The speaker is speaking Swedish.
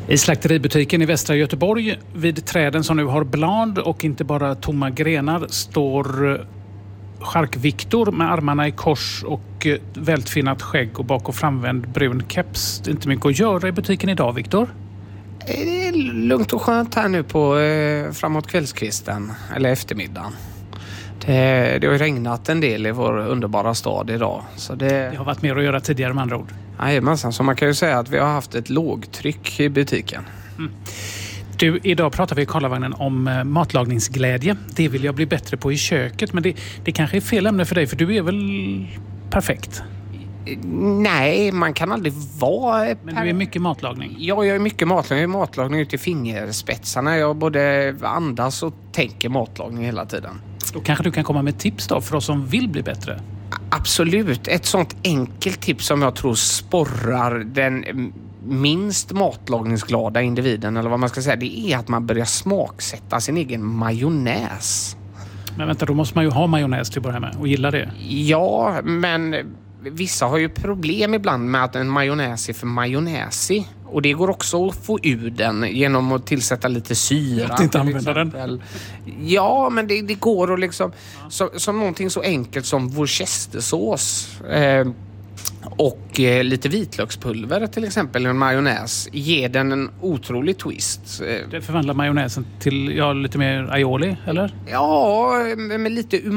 I slakteributiken i västra Göteborg, vid träden som nu har blad och inte bara tomma grenar, står Chark-Viktor med armarna i kors och vältfinnat skägg och bak- och framvänd brun keps. Det är inte mycket att göra i butiken idag, Viktor. Det är lugnt och skönt här nu på framåt kvällskvisten eller eftermiddagen. Det har ju regnat en del i vår underbara stad idag. Så det har varit mer att göra tidigare med andra ord. Jajamensan, så man kan ju säga att vi har haft ett lågtryck i butiken. Du, idag pratar vi i Karlavagnen om matlagningsglädje. Det vill jag bli bättre på i köket, men det kanske är fel ämne för dig, för du är väl perfekt? Nej, man kan aldrig vara... Men du är mycket matlagning? Ja, jag är mycket matlagning. Jag är matlagning ut i fingerspetsarna. Jag både andas och tänker matlagning hela tiden. Då kanske du kan komma med tips då för oss som vill bli bättre? Absolut. Ett sånt enkelt tips som jag tror sporrar den minst matlagningsglada individen, eller vad man ska säga, det är att man börjar smaksätta sin egen majonnäs. Men vänta, då måste man ju ha majonnäs till att börja med och gilla det. Ja, men vissa har ju problem ibland med att en majonnäs är för majonnäsig. Och det går också att få ur den genom att tillsätta lite syra. Att inte använda den. Ja, men det går att liksom... Som någonting så enkelt som worcestersås och lite vitlökspulver till exempel, en majonnäs, ger den en otrolig twist. Det förvandlar majonnäsen till lite mer aioli, eller? Ja, med lite